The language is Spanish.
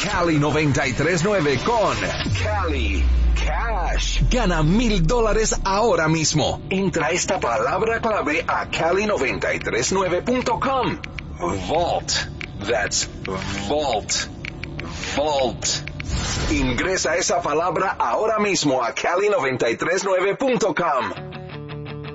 Cali 93.9 con Cali Cash. Gana $1,000 ahora mismo. Entra esta palabra clave a Cali939.com. Vault. That's Vault. Vault. Ingresa esa palabra ahora mismo a Cali939.com.